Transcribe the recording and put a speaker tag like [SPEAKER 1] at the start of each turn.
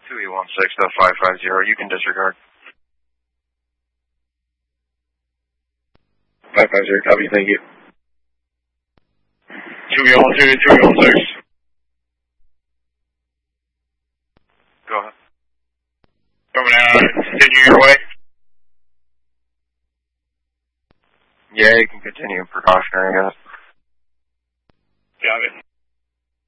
[SPEAKER 1] 2816.550, you can disregard. 550, copy, thank you. 2816. Go ahead.
[SPEAKER 2] Coming out, continue your way?
[SPEAKER 1] Yeah, you can continue precautionary, I guess.
[SPEAKER 2] Got it.